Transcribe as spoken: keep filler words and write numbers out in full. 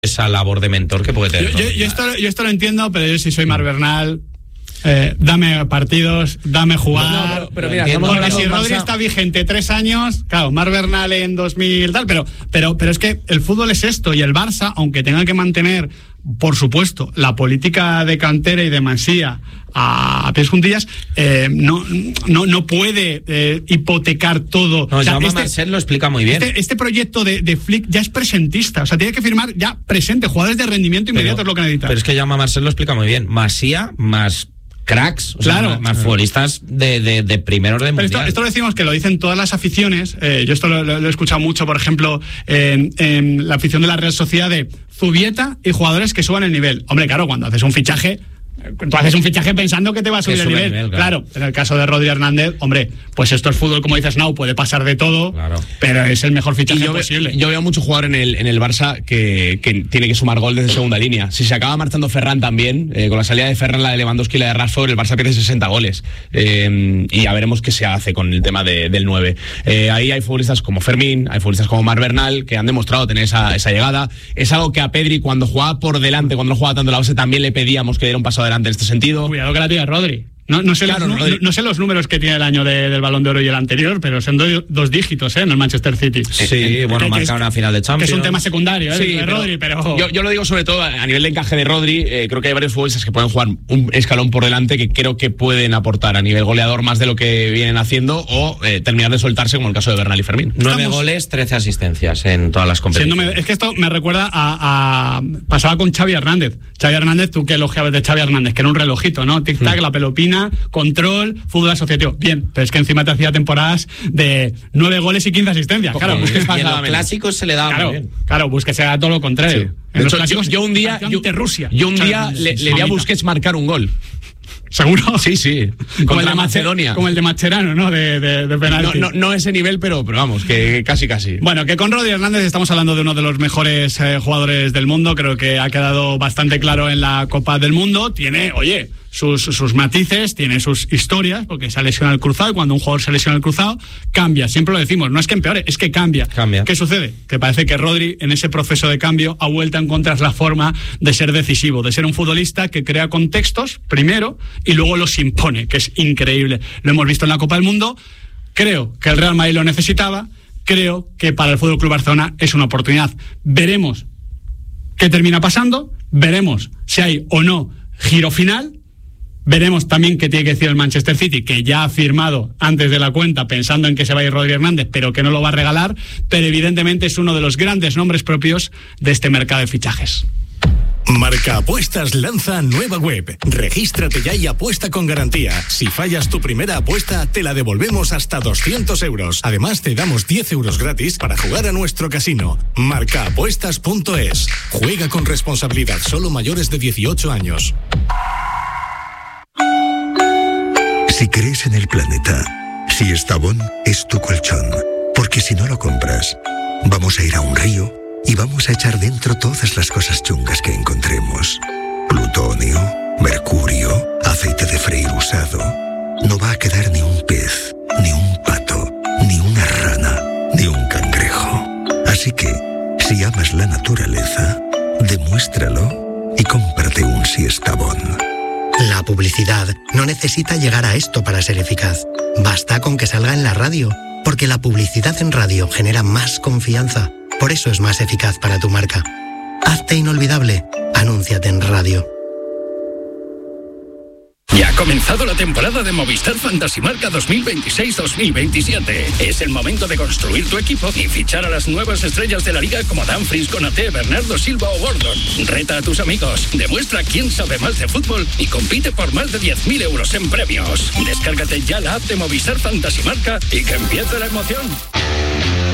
esa labor de mentor que puede tener. Yo, yo, yo, esto, yo esto lo entiendo, pero yo si soy Marc Bernal, eh, dame partidos, dame jugar. No, no, pero, pero mira, porque si Rodri está vigente tres años, claro, Marc Bernal en dos mil tal, pero, pero, pero es que el fútbol es esto, y el Barça, aunque tenga que mantener, por supuesto, la política de cantera y de Mansía a, a pies juntillas, eh, no, no, no puede eh, hipotecar todo. No, o sea, este, Marcel lo explica muy bien. Este, este proyecto de, de Flick ya es presentista, o sea, tiene que firmar ya presente, jugadores de rendimiento inmediato pero, es lo que necesita. Pero es que Jaume Marcel lo explica muy bien. Masía más cracks, o claro, sea, más futbolistas de, de, de primer orden mundial. Esto, esto lo decimos que lo dicen todas las aficiones. Eh, yo esto lo, lo, lo he escuchado mucho, por ejemplo, en, en la afición de la Real Sociedad, de Zubieta y jugadores que suban el nivel. Hombre, claro, cuando haces un fichaje, tú haces un fichaje pensando que te va a subir el nivel. nivel claro. claro, en el caso de Rodri Hernández, hombre, pues esto es fútbol, como dices, no, puede pasar de todo, claro, pero es el mejor fichaje yo posible. Ve, yo veo mucho jugador en el, en el Barça que, que tiene que sumar gol desde segunda línea. Si se acaba marchando Ferran también, eh, con la salida de Ferran, la de Lewandowski y la de Rashford, el Barça pierde sesenta goles. Eh, y ya veremos qué se hace con el tema de, del nueve. Eh, ahí hay futbolistas como Fermín, hay futbolistas como Marc Bernal, que han demostrado tener esa, esa llegada. Es algo que a Pedri, cuando jugaba por delante, cuando no jugaba tanto la base, también le pedíamos que diera un paso adelante en este sentido. Cuidado que la tira Rodri. No, no, sé claro, los, Rodri. no, no sé los números que tiene el año de, del Balón de Oro y el anterior, pero son do, dos dígitos ¿eh? en el Manchester City. Sí, eh, bueno, que, marca que una final de Champions. Que es un tema secundario, ¿eh? Sí, de pero Rodri, pero... Yo, yo lo digo sobre todo a nivel de encaje de Rodri. Eh, creo que hay varios futbolistas que pueden jugar un escalón por delante que creo que pueden aportar a nivel goleador más de lo que vienen haciendo o eh, terminar de soltarse, como el caso de Bernal y Fermín. Nueve Estamos... goles, trece asistencias en todas las competiciones. Siéndome, es que esto me recuerda a, a... Pasaba con Xavi Hernández. Xavi Hernández, tú que elogiabas de Xavi Hernández, que era un relojito, ¿no? Tic-tac, mm. la pelopina, control, fútbol asociativo. Bien, pero es que encima te hacía temporadas de nueve goles y quince asistencias. Claro, y en los clásicos se le daba claro, muy bien. Claro, Busquets era todo lo contrario. Sí. En los hecho, clásicos, yo, yo un día, yo, Rusia. yo un día o sea, le, le di a Busquets marcar un gol. ¿Seguro? Sí, sí. Como el de Macedonia. Como el de Mascherano, ¿no? De, de, de penalti. No, no, no ese nivel, pero, pero vamos, que casi, casi. Bueno, que con Rodri Hernández estamos hablando de uno de los mejores eh, jugadores del mundo. Creo que ha quedado bastante claro en la Copa del Mundo. Tiene, oye, sus, sus matices, tiene sus historias, porque se ha lesionado el cruzado y cuando un jugador se lesiona el cruzado, cambia. Siempre lo decimos, no es que empeore, es que cambia. Cambia. ¿Qué sucede? Que parece que Rodri, en ese proceso de cambio, ha vuelto a encontrar la forma de ser decisivo, de ser un futbolista que crea contextos, primero, y luego los impone, que es increíble. Lo hemos visto en la Copa del Mundo. Creo que el Real Madrid lo necesitaba. Creo que para el F C Barcelona es una oportunidad. Veremos qué termina pasando. Veremos si hay o no giro final. Veremos también qué tiene que decir el Manchester City, que ya ha firmado antes de la cuenta pensando en que se va a ir Rodri Hernández, pero que no lo va a regalar. Pero evidentemente es uno de los grandes nombres propios de este mercado de fichajes. Marca Apuestas lanza nueva web. Regístrate ya y apuesta con garantía. Si fallas tu primera apuesta, te la devolvemos hasta doscientos euros. Además, te damos diez euros gratis para jugar a nuestro casino. marca apuestas punto es. Juega con responsabilidad, solo mayores de dieciocho años. Si crees en el planeta, si Estavón es tu colchón, porque si no lo compras, vamos a ir a un río y vamos a echar dentro todas las cosas chungas que encontremos. Plutonio, mercurio, aceite de freír usado. No va a quedar ni un pez, ni un pato, ni una rana, ni un cangrejo. Así que, si amas la naturaleza, demuéstralo y cómprate un Siestabón. La publicidad no necesita llegar a esto para ser eficaz. Basta con que salga en la radio, porque la publicidad en radio genera más confianza. Por eso es más eficaz para tu marca. Hazte inolvidable. Anúnciate en radio. Ya ha comenzado la temporada de Movistar Fantasy Marca dos mil veintiséis dos mil veintisiete. Es el momento de construir tu equipo y fichar a las nuevas estrellas de la liga como Dumfries, Konaté, Bernardo Silva o Gordon. Reta a tus amigos, demuestra quién sabe más de fútbol y compite por más de diez mil euros en premios. Descárgate ya la app de Movistar Fantasy Marca y que empiece la emoción.